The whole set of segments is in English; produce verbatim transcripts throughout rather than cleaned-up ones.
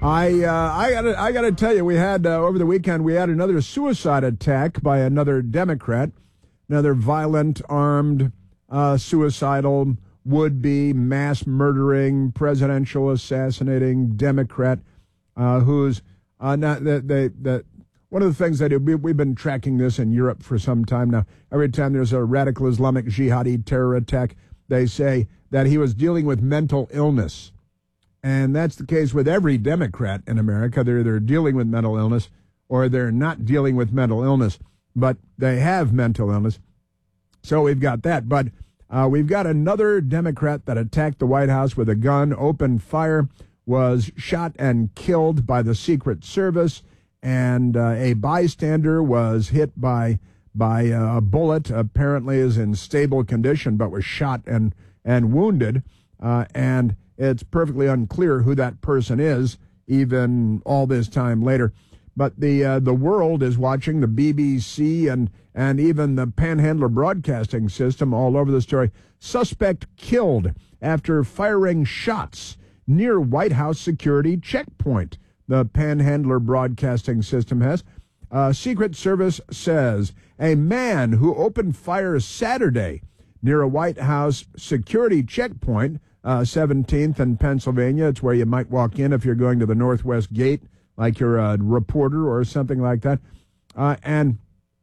I uh, I got I got to tell you, we had uh, over the weekend we had another suicide attack by another Democrat, another violent, armed, uh, suicidal, would-be mass murdering, presidential assassinating Democrat, uh, who's uh, not that they that. One of the things they do, we, we've been tracking this in Europe for some time now. Every time there's a radical Islamic jihadi terror attack, they say that he was dealing with mental illness. And that's the case with every Democrat in America. They're either dealing with mental illness or they're not dealing with mental illness, but they have mental illness. So we've got that. But uh, we've got another Democrat that attacked the White House with a gun, opened fire, was shot and killed by the Secret Service. And uh, a bystander was hit by by uh, a bullet, apparently is in stable condition, but was shot and, and wounded. Uh, and it's perfectly unclear who that person is, even all this time later. But the uh, the world is watching, the B B C and, and even the Panhandler Broadcasting System all over the story. Suspect killed after firing shots near White House security checkpoint. The Panhandler Broadcasting System has. Uh, Secret Service says a man who opened fire Saturday near a White House security checkpoint, uh, seventeenth in Pennsylvania. It's where you might walk in if you're going to the Northwest Gate, like you're a reporter or something like that. Uh, and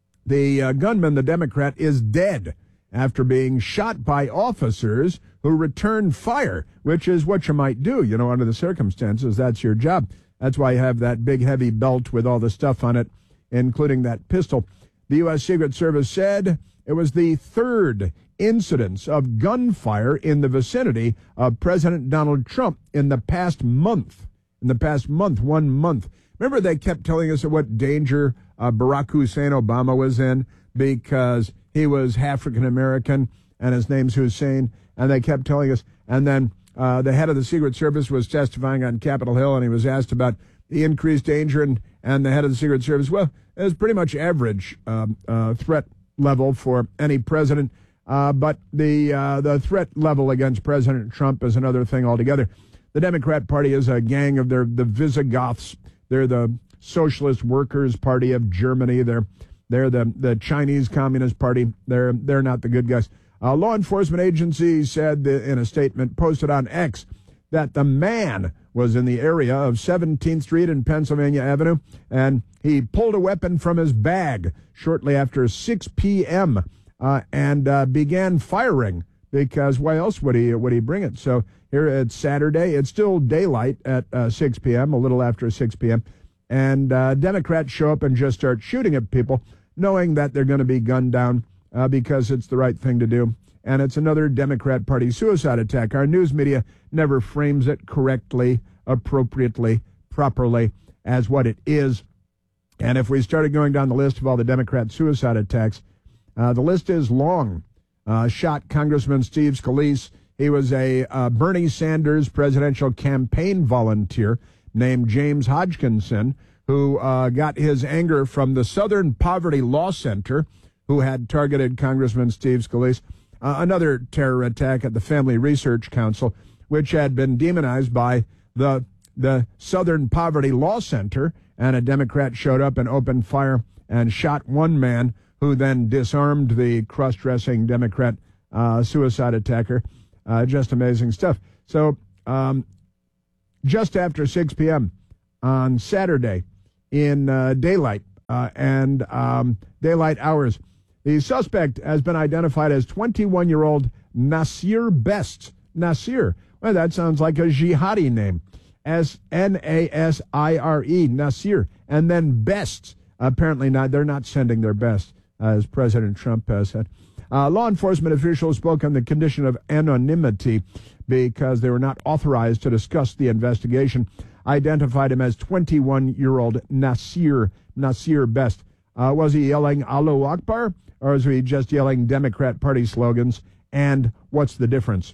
the uh, gunman, the Democrat, is dead after being shot by officers who returned fire, which is what you might do, you know, under the circumstances. That's your job. That's why you have that big, heavy belt with all the stuff on it, including that pistol. The U S. Secret Service said it was the third incidence of gunfire in the vicinity of President Donald Trump in the past month. In the past month, one month. Remember, they kept telling us what danger uh, Barack Hussein Obama was in because he was African-American and his name's Hussein, and they kept telling us, and then Uh, the head of the Secret Service was testifying on Capitol Hill, and he was asked about the increased danger, and, and the head of the Secret Service, well, it was pretty much average um, uh, threat level for any president, uh, but the uh, the threat level against President Trump is another thing altogether. The Democrat Party is a gang of their the Visigoths. They're the Socialist Workers' Party of Germany. They're they're the, the Chinese Communist Party. They're they're not the good guys. A law enforcement agency said in a statement posted on X that the man was in the area of seventeenth Street and Pennsylvania Avenue, and he pulled a weapon from his bag shortly after six p.m. Uh, and uh, began firing because why else would he would he bring it? So here it's Saturday. It's still daylight at uh, six p.m., a little after six p.m., and uh, Democrats show up and just start shooting at people, knowing that they're going to be gunned down. Uh, because it's the right thing to do. And it's another Democrat Party suicide attack. Our news media never frames it correctly, appropriately, properly as what it is. And if we started going down the list of all the Democrat suicide attacks, uh, the list is long. Uh, shot Congressman Steve Scalise. He was a uh, Bernie Sanders presidential campaign volunteer named James Hodgkinson, who uh, got his anger from the Southern Poverty Law Center, who had targeted Congressman Steve Scalise. Uh, another terror attack at the Family Research Council, which had been demonized by the the Southern Poverty Law Center, and a Democrat showed up and opened fire and shot one man, who then disarmed the cross-dressing Democrat uh, suicide attacker. Uh, just amazing stuff. So um, just after six p.m. on Saturday in uh, daylight uh, and um, daylight hours, the suspect has been identified as twenty-one-year-old Nasir Best. Nasir. Well, that sounds like a jihadi name. S N A S I R E, Nasir. And then Best. Apparently not. They're not sending their best, as President Trump has said. Uh, law enforcement officials spoke on the condition of anonymity because they were not authorized to discuss the investigation. Identified him as twenty-one-year-old Nasir, Nasir Best. Uh, was he yelling Allahu Akbar? Or is he just yelling Democrat Party slogans? And what's the difference?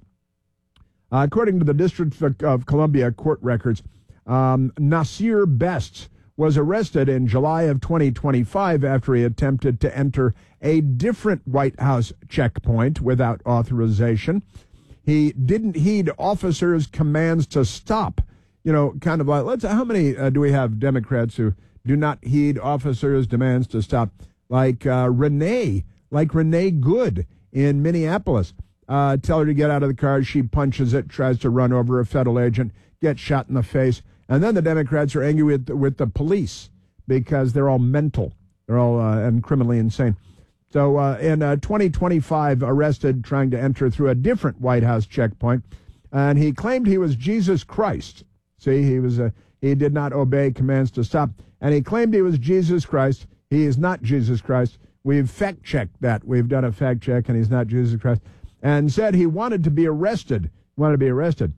Uh, according to the District of Columbia court records, um, Nasir Best was arrested in July of twenty twenty-five after he attempted to enter a different White House checkpoint without authorization. He didn't heed officers' commands to stop. you know, kind of like, let's, how many uh, do we have Democrats who do not heed officers' demands to stop? Like uh, Renee, like Renee Good in Minneapolis. Uh, tell her to get out of the car. She punches it, tries to run over a federal agent, gets shot in the face. And then the Democrats are angry with, with the police because they're all mental. They're all uh, and criminally insane. So uh, in uh, twenty twenty-five, arrested trying to enter through a different White House checkpoint. And he claimed he was Jesus Christ. See, he was uh, he did not obey commands to stop. And he claimed he was Jesus Christ. He is not Jesus Christ. We've fact-checked that. We've done a fact check, and he's not Jesus Christ. And said he wanted to be arrested. Wanted to be arrested.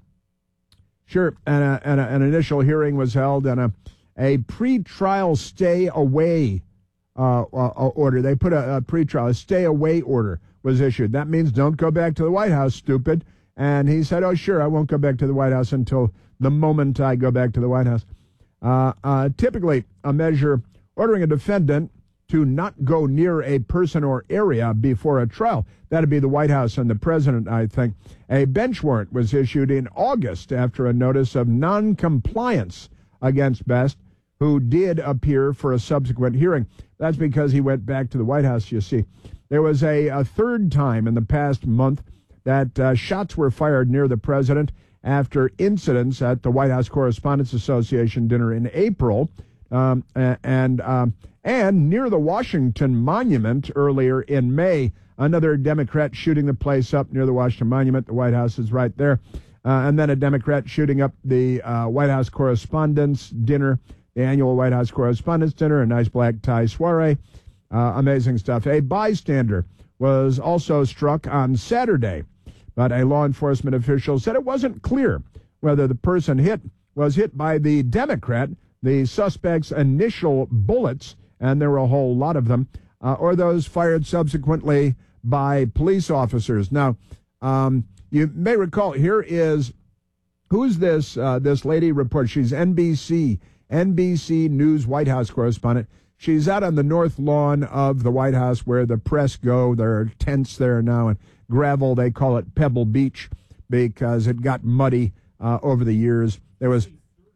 Sure, and, a, and a, an initial hearing was held, and a, a pre-trial stay-away uh, uh, order. They put a, a pre-trial, a stay-away order was issued. That means don't go back to the White House, stupid. And he said, oh, sure, I won't go back to the White House until the moment I go back to the White House. Uh, uh, typically, a measure ordering a defendant to not go near a person or area before a trial. That'd be the White House and the president, I think. A bench warrant was issued in August after a notice of non-compliance against Best, who did appear for a subsequent hearing. That's because he went back to the White House, you see. There was a, a third time in the past month that uh, shots were fired near the president after incidents at the White House Correspondents Association dinner in April, um, and um, and near the Washington Monument earlier in May. Another Democrat shooting the place up near the Washington Monument. The White House is right there. Uh, and then a Democrat shooting up the uh, White House Correspondents' Dinner, the annual White House Correspondents' Dinner, a nice black tie soiree. Uh, amazing stuff. A bystander was also struck on Saturday, but a law enforcement official said it wasn't clear whether the person hit was hit by the Democrat, the suspect's initial bullets, and there were a whole lot of them, uh, or those fired subsequently by police officers. Now, um, you may recall, here is, who's this uh, this lady reporter? She's N B C, N B C News White House correspondent. She's out on the north lawn of the White House where the press go. There are tents there now, and gravel, they call it Pebble Beach because it got muddy uh, over the years. There was,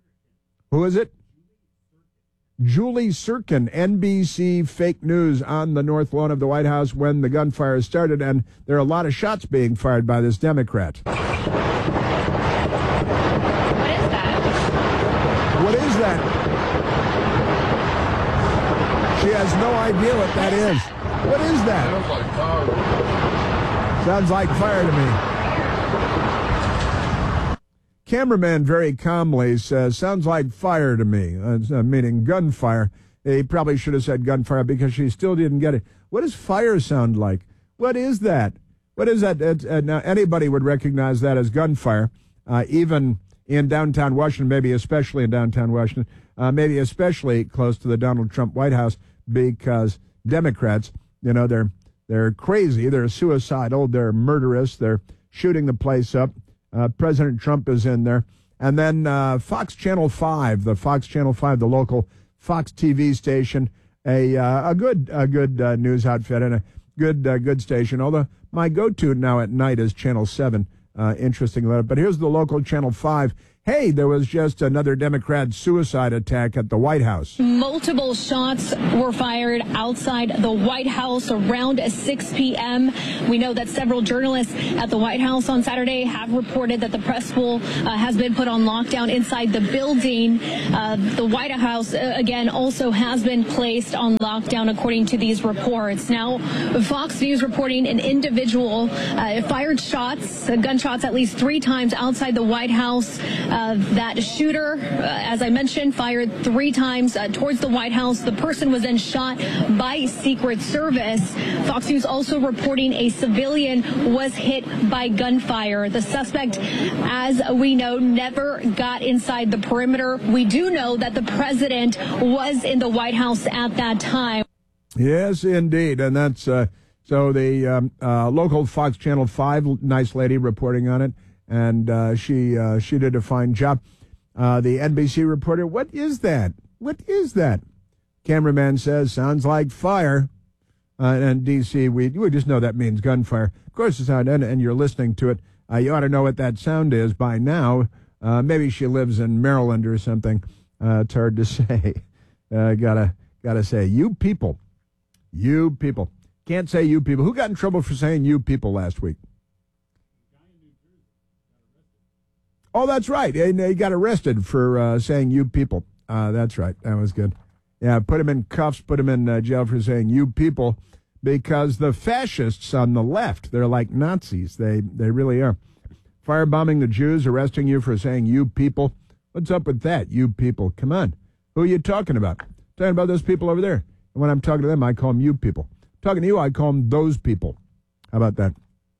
who is it? Julie Sirkin, N B C fake news on the north lawn of the White House when the gunfire started, and there are a lot of shots being fired by this Democrat. What is that? What is that? She has no idea what that is. What is that? Sounds like fire. Sounds like fire to me. Cameraman very calmly says, sounds like fire to me, uh, meaning gunfire. He probably should have said gunfire because she still didn't get it. What does fire sound like? What is that? What is that? It, uh, now, anybody would recognize that as gunfire, uh, even in downtown Washington, maybe especially in downtown Washington, uh, maybe especially close to the Donald Trump White House, because Democrats, you know, they're they're crazy, they're suicidal, they're murderous, they're shooting the place up. Uh, President Trump is in there. And then uh, Fox Channel five, the Fox Channel five, the local Fox T V station, a uh, a good a good uh, news outfit and a good uh, good station. Although my go-to now at night is Channel seven. Uh, interesting letter. But here's the local Channel five. Hey, there was just another Democrat suicide attack at the White House. Multiple shots were fired outside the White House around six p.m. We know that several journalists at the White House on Saturday have reported that the press pool uh, has been put on lockdown inside the building. Uh, the White House, uh, again, also has been placed on lockdown, according to these reports. Now, Fox News reporting an individual uh, fired shots, uh, gunshots at least three times outside the White House. Uh, that shooter, uh, as I mentioned, fired three times uh, towards the White House. The person was then shot by Secret Service. Fox News also reporting a civilian was hit by gunfire. The suspect, as we know, never got inside the perimeter. We do know that the president was in the White House at that time. Yes, indeed. And that's uh, so the um, uh, local Fox Channel five, nice lady reporting on it. And uh, she uh, she did a fine job. Uh, the N B C reporter, what is that? What is that? Cameraman says, sounds like fire. Uh, and D C, we we just know that means gunfire. Of course, it's not, and, and you're listening to it. Uh, you ought to know what that sound is by now. Uh, maybe she lives in Maryland or something. Uh, it's hard to say. Uh, gotta gotta say, you people, you people. Can't say you people. Who got in trouble for saying you people last week? Oh, that's right. He, he got arrested for uh, saying you people. Uh, that's right. That was good. Yeah, put him in cuffs, put him in uh, jail for saying you people, because the fascists on the left, they're like Nazis. They they really are. Firebombing the Jews, arresting you for saying you people. What's up with that, you people? Come on. Who are you talking about? I'm talking about those people over there. And when I'm talking to them, I call them you people. Talking to you, I call them those people. How about that?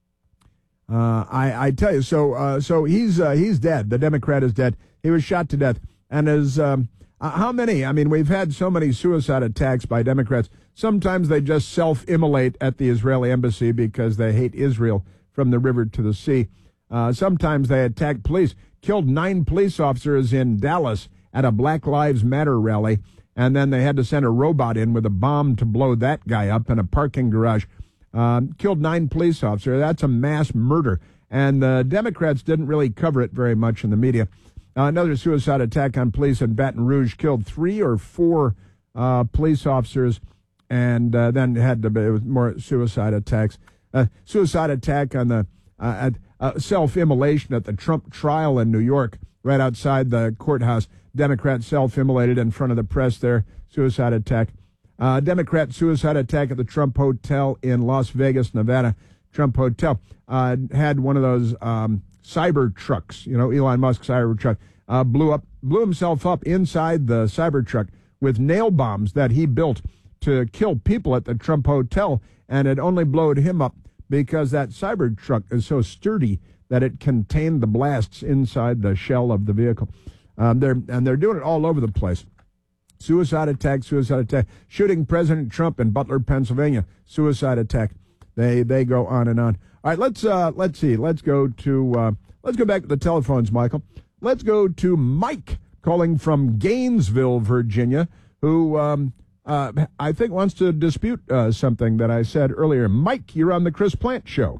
Uh, I, I tell you, so uh, so he's uh, he's dead. The Democrat is dead. He was shot to death. And as um, uh, how many? I mean, we've had so many suicide attacks by Democrats. Sometimes they just self-immolate at the Israeli embassy because they hate Israel from the river to the sea. Uh, sometimes they attack police. Killed nine police officers in Dallas at a Black Lives Matter rally. And then they had to send a robot in with a bomb to blow that guy up in a parking garage. Um, killed nine police officers. That's a mass murder. And the Democrats didn't really cover it very much in the media. Uh, another suicide attack on police in Baton Rouge killed three or four uh, police officers, and uh, then had to be it was more suicide attacks. Uh, suicide attack on the uh, at, uh, self-immolation at the Trump trial in New York, right outside the courthouse. Democrat self-immolated in front of the press there. Suicide attack. Uh, Democrat suicide attack at the Trump Hotel in Las Vegas, Nevada. Trump Hotel uh, had one of those um, cyber trucks, you know, Elon Musk cyber truck, uh, blew up, blew himself up inside the cyber truck with nail bombs that he built to kill people at the Trump Hotel, and it only blowed him up because that cyber truck is so sturdy that it contained the blasts inside the shell of the vehicle. Um, they're and they're doing it all over the place. Suicide attack, suicide attack. Shooting President Trump in Butler, Pennsylvania. Suicide attack. They they go on and on. All right, let's uh, let's see. Let's go to uh, let's go back to the telephones, Michael. Let's go to Mike calling from Gainesville, Virginia, who um, uh, I think wants to dispute uh, something that I said earlier. Mike, you're on the Chris Plant Show.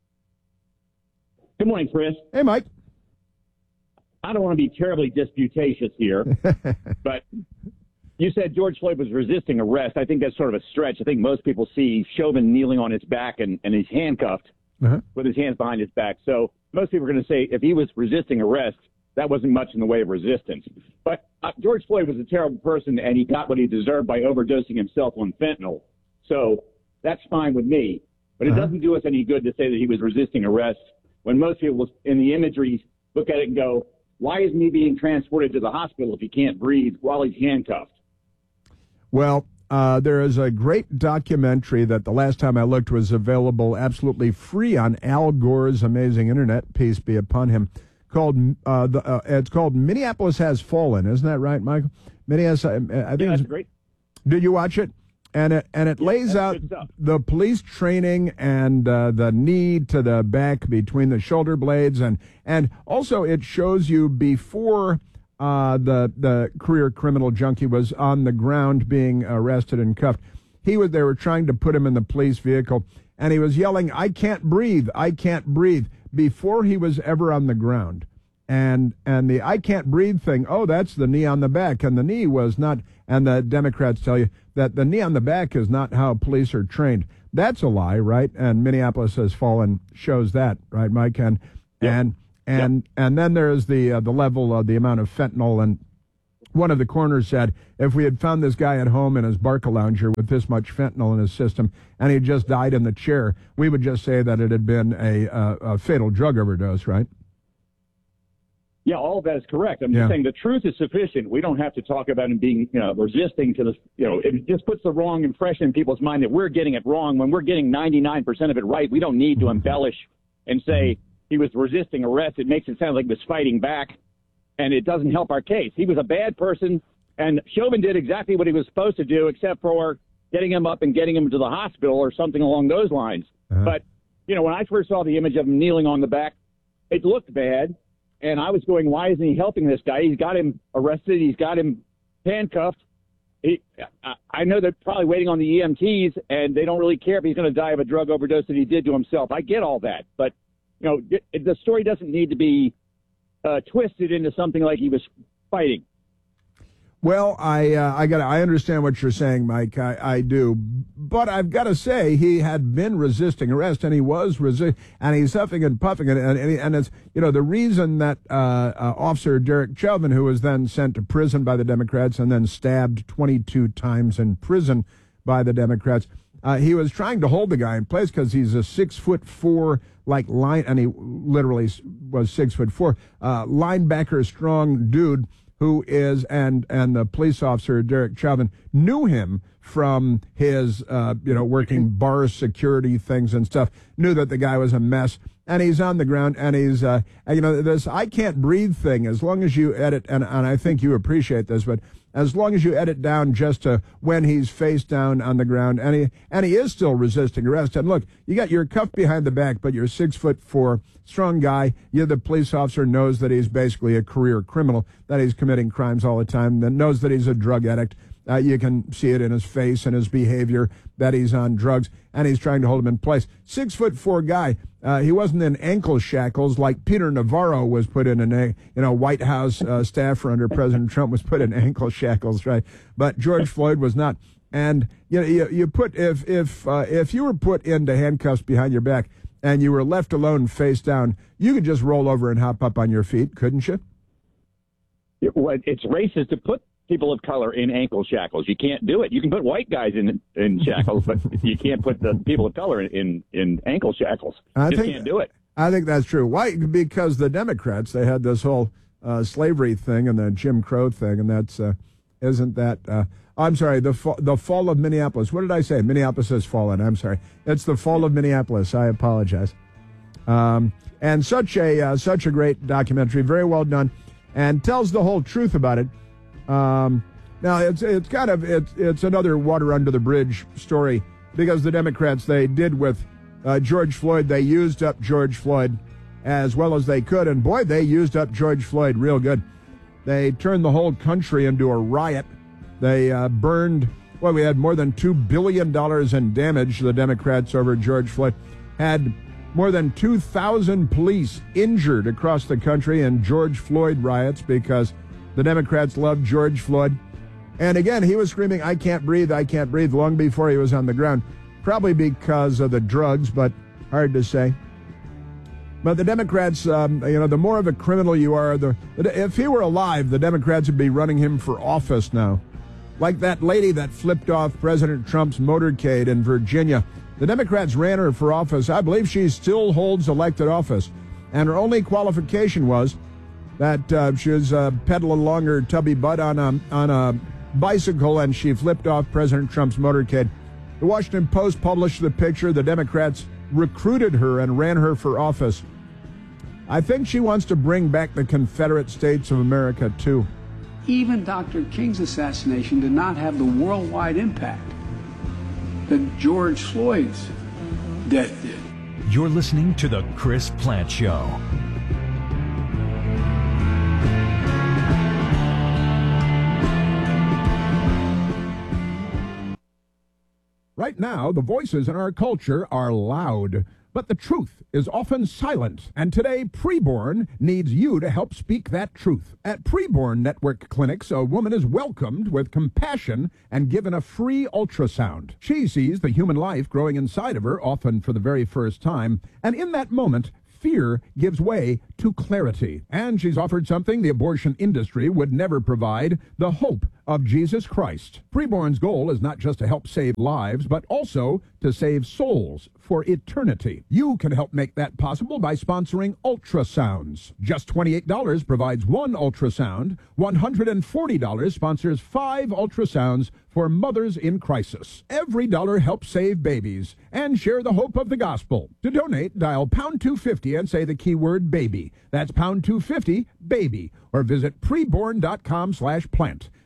Good morning, Chris. Hey, Mike. I don't want to be terribly disputatious here, but you said George Floyd was resisting arrest. I think that's sort of a stretch. I think most people see Chauvin kneeling on his back and, and he's handcuffed uh-huh. with his hands behind his back. So most people are going to say if he was resisting arrest, that wasn't much in the way of resistance. But uh, George Floyd was a terrible person, and he got what he deserved by overdosing himself on fentanyl. So that's fine with me. But it uh-huh. doesn't do us any good to say that he was resisting arrest when most people in the imagery look at it and go, why isn't he being transported to the hospital if he can't breathe while he's handcuffed? Well, uh, there is a great documentary that the last time I looked was available absolutely free on Al Gore's amazing internet, peace be upon him, called uh, the, uh, it's called Minneapolis Has Fallen. Isn't that right, Michael? Minneapolis, I think yeah, that's great. Did you watch it? And it, and it yeah, lays out the police training and uh, the knee to the back between the shoulder blades. And, and also it shows you before uh, the the career criminal junkie was on the ground being arrested and cuffed. He was They were trying to put him in the police vehicle, and he was yelling, I can't breathe, I can't breathe, before he was ever on the ground. And and the I can't breathe thing, oh, that's the knee on the back. And the knee was not, and the Democrats tell you that the knee on the back is not how police are trained. That's a lie, right? And Minneapolis Has Fallen shows that, right, Mike? And yep. and and yep. and then there's the uh, the level of the amount of fentanyl. And one of the coroners said, if we had found this guy at home in his Barcalounger with this much fentanyl in his system and he just died in the chair, we would just say that it had been a, a, a fatal drug overdose, right? Yeah, all of that is correct. I'm yeah. just saying the truth is sufficient. We don't have to talk about him being, you know, resisting to the, you know, it just puts the wrong impression in people's mind that we're getting it wrong. When we're getting ninety-nine percent of it right, we don't need to embellish and say he was resisting arrest. It makes it sound like he was fighting back, and it doesn't help our case. He was a bad person, and Chauvin did exactly what he was supposed to do, except for getting him up and getting him to the hospital or something along those lines. Uh-huh. But, you know, when I first saw the image of him kneeling on the back, it looked bad. And I was going, why isn't he helping this guy? He's got him arrested. He's got him handcuffed. He, I know they're probably waiting on the E M Ts, and they don't really care if he's going to die of a drug overdose that he did to himself. I get all that. But, you know, the story doesn't need to be uh, twisted into something like he was fighting. Well, I uh, I got I understand what you're saying, Mike. I, I do, but I've got to say he had been resisting arrest, and he was resist, and he's huffing and puffing, and and, and it's you know the reason that uh, uh, Officer Derek Chauvin, who was then sent to prison by the Democrats and then stabbed twenty-two times in prison by the Democrats, uh, he was trying to hold the guy in place because he's a six foot four like line, and he literally was six foot four uh, linebacker, strong dude. Who is, and and the police officer, Derek Chauvin, knew him from his, uh, you know, working bar security things and stuff, knew that the guy was a mess, and he's on the ground, and he's, uh, and, you know, this I can't breathe thing, as long as you edit, and, and I think you appreciate this, but as long as you edit down just to when he's face down on the ground, and he, and he is still resisting arrest, and look, you got your cuff behind the back, but you're six foot four, strong guy, you the police officer knows that he's basically a career criminal, that he's committing crimes all the time, that knows that he's a drug addict. Uh, you can see it in his face and his behavior that he's on drugs, and he's trying to hold him in place. Six foot four guy. Uh, he wasn't in ankle shackles like Peter Navarro was put in, an, you know, White House uh, staffer under President Trump was put in ankle shackles, right? But George Floyd was not. And you know, you, you put if if uh, if you were put into handcuffs behind your back and you were left alone face down, you could just roll over and hop up on your feet, couldn't you? It, well, it's racist to put people of color in ankle shackles. You can't do it. You can put white guys in in shackles, but you can't put the people of color in, in, in ankle shackles. You I just think, can't do it. I think that's true. Why? Because the Democrats, they had this whole uh, slavery thing and the Jim Crow thing, and that's, uh, isn't that, uh, I'm sorry, the, fa- the fall of Minneapolis. What did I say? Minneapolis has fallen. I'm sorry. It's the fall of Minneapolis. I apologize. Um, and such a, uh, such a great documentary, very well done, and tells the whole truth about it. Um, now it's it's kind of it's it's another water under the bridge story because the Democrats, they did with uh, George Floyd, they used up George Floyd as well as they could, and boy, they used up George Floyd real good. They turned the whole country into a riot. They uh, burned. Well, we had more than two billion dollars in damage. The Democrats over George Floyd had more than two thousand police injured across the country in George Floyd riots because the Democrats loved George Floyd. And again, he was screaming, I can't breathe, I can't breathe, long before he was on the ground. Probably because of the drugs, but hard to say. But the Democrats, um, you know, the more of a criminal you are, the if he were alive, the Democrats would be running him for office now. Like that lady that flipped off President Trump's motorcade in Virginia. The Democrats ran her for office. I believe she still holds elected office. And her only qualification was that uh, she was uh, pedaling along her tubby butt on a, on a bicycle, and she flipped off President Trump's motorcade. The Washington Post published the picture. The Democrats recruited her and ran her for office. I think she wants to bring back the Confederate States of America, too. Even Doctor King's assassination did not have the worldwide impact that George Floyd's death did. You're listening to The Chris Plante Show. Right now, the voices in our culture are loud, but the truth is often silent. And today, Preborn needs you to help speak that truth. At Preborn Network Clinics, a woman is welcomed with compassion and given a free ultrasound. She sees the human life growing inside of her, often for the very first time, and in that moment, fear gives way to clarity. And she's offered something the abortion industry would never provide, the hope of Jesus Christ. Preborn's goal is not just to help save lives, but also to save souls for eternity. You can help make that possible by sponsoring ultrasounds. Just twenty-eight dollars provides one ultrasound. one hundred forty dollars sponsors five ultrasounds for mothers in crisis. Every dollar helps save babies and share the hope of the gospel. To donate, dial pound two fifty and say the keyword baby. That's pound two fifty, baby. Or visit preborn.com slash plant.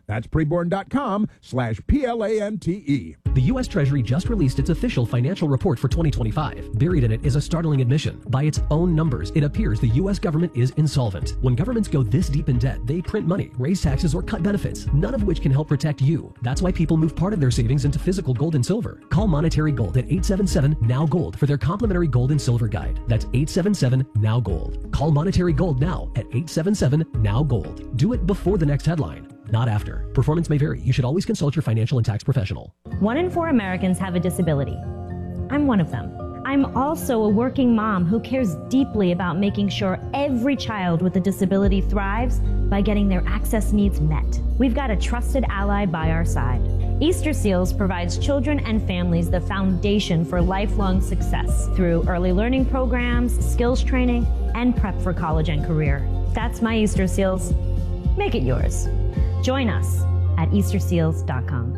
That's preborn.com slash P-L-A-N-T-E. The U S Treasury just released its official financial report for twenty twenty-five. Buried in it is a startling admission. By its own numbers, it appears the U S government is insolvent. When governments go this deep in debt, they print money, raise taxes, or cut benefits, none of which can help protect you. That's why people move part of their savings into physical gold and silver. Call Monetary Gold at eight seven seven, N O W, GOLD for their complimentary gold and silver guide. That's eight seven seven, N O W, GOLD. Call Monetary Gold now at eight seven seven, N O W, GOLD. Do it before the next headline, not after. Performance may vary. You should always consult your financial and tax professional. One in four Americans have a disability. I'm one of them. I'm also a working mom who cares deeply about making sure every child with a disability thrives by getting their access needs met. We've got a trusted ally by our side. Easter Seals provides children and families the foundation for lifelong success through early learning programs, skills training, and prep for college and career. That's my Easter Seals. Make it yours. Join us at Easter Seals dot com.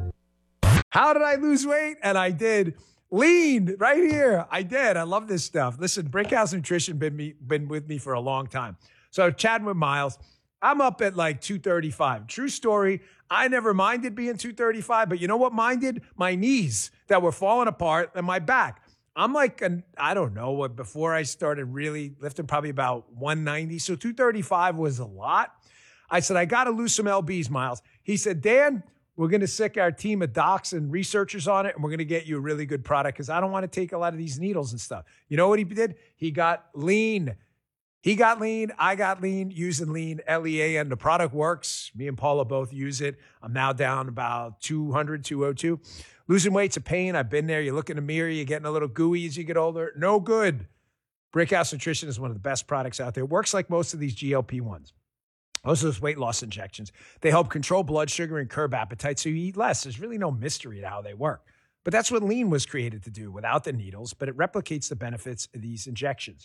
How did I lose weight? And I did. Lean right here. I did. I love this stuff. Listen, Brickhouse Nutrition been me been with me for a long time. So chatting with Miles, I'm up at like two thirty-five. True story. I never minded being two thirty-five, but you know what minded? My knees that were falling apart and my back. I'm like, an, I don't know what, before I started really lifting, probably about one ninety. So two thirty-five was a lot. I said, I got to lose some L Bs, Miles. He said, Dan, we're going to sick our team of docs and researchers on it, and we're going to get you a really good product because I don't want to take a lot of these needles and stuff. You know what he did? He got lean. He got lean. I got lean using lean, L E A N. The product works. Me and Paula both use it. I'm now down about two hundred, two oh two. Losing weight's a pain. I've been there. You look in the mirror, you're getting a little gooey as you get older. No good. Brickhouse Nutrition is one of the best products out there. It works like most of these G L P ones. Most of those weight loss injections. They help control blood sugar and curb appetite so you eat less. There's really no mystery to how they work. But that's what lean was created to do without the needles, but it replicates the benefits of these injections.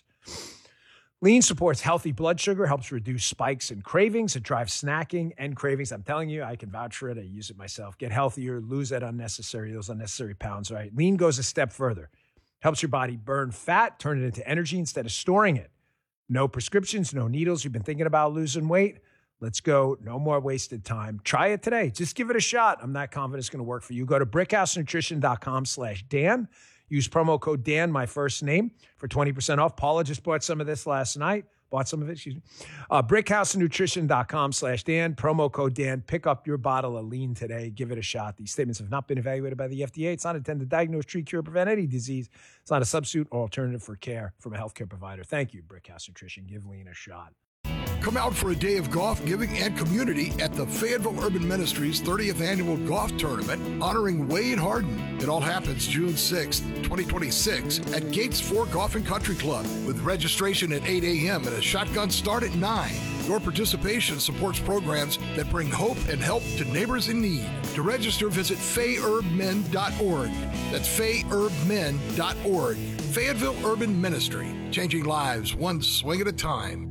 Lean supports healthy blood sugar, helps reduce spikes and cravings. It drives snacking and cravings. I'm telling you, I can vouch for it. I use it myself. Get healthier, lose that unnecessary, those unnecessary pounds, right? Lean goes a step further. Helps your body burn fat, turn it into energy instead of storing it. No prescriptions, no needles. You've been thinking about losing weight? Let's go. No more wasted time. Try it today. Just give it a shot. I'm not confident it's going to work for you. Go to brickhousenutrition.com slash Dan. Use promo code Dan, my first name, for twenty percent off. Paula just bought some of this last night. Bought some of it, excuse me. Uh, brickhousenutrition.com slash Dan. Promo code Dan. Pick up your bottle of lean today. Give it a shot. These statements have not been evaluated by the F D A. It's not intended to diagnose, treat, cure, or prevent any disease. It's not a substitute or alternative for care from a healthcare provider. Thank you, Brickhouse Nutrition. Give lean a shot. Come out for a day of golf, giving, and community at the Fayetteville Urban Ministries thirtieth Annual Golf Tournament, honoring Wade Harden. It all happens June sixth, twenty twenty-six at Gates four Golf and Country Club, with registration at eight a.m. and a shotgun start at nine. Your participation supports programs that bring hope and help to neighbors in need. To register, visit fay urb men dot org. That's fay urb men dot org. Fayetteville Urban Ministry, changing lives one swing at a time.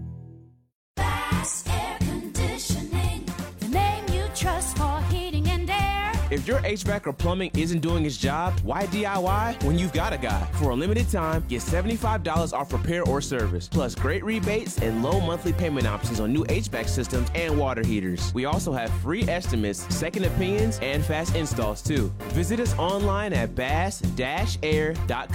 Bass Air Conditioning, the name you trust for heating and air. If your H V A C or plumbing isn't doing its job, why D I Y when you've got a guy? For a limited time, get seventy-five dollars off repair or service, plus great rebates and low monthly payment options on new H V A C systems and water heaters. We also have free estimates, second opinions, and fast installs too. Visit us online at bass dash air dot com.